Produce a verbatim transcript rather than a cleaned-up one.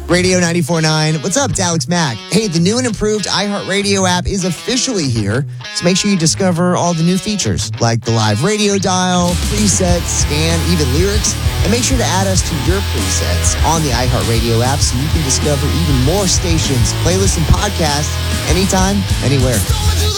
Radio ninety-four point nine. What's up, it's Alex Mack. Hey, the new and improved iHeartRadio app is officially here, so make sure you discover all the new features, like the live radio dial, presets, scan, even lyrics, and make sure to add us to your presets on the iHeartRadio app so you can discover even more stations, playlists, and podcasts anytime, anywhere.